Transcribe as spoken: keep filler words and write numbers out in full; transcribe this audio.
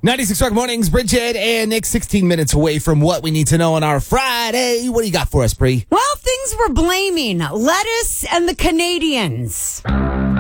ninety-six Rock Mornings, Bridget and Nick, sixteen minutes away from what we need to know on our Friday. What do you got for us, Bree? Well, things we're blaming lettuce and the Canadians.